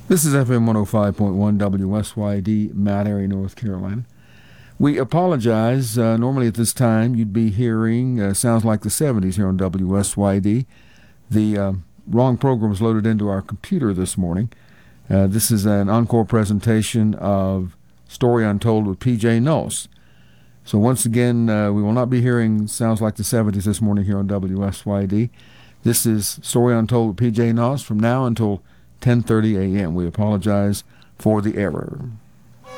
This is FM 105.1 WSYD, Mount Airy, North Carolina. We apologize. Normally at this time you'd be hearing Sounds Like the 70s here on WSYD. The wrong program was loaded into our computer this morning. This is an encore presentation of Story Untold with P.J. Noss. So once again, we will not be hearing Sounds Like the 70s this morning here on WSYD. This is Story Untold with P.J. Noss from now until 10:30 a.m. We apologize for the error.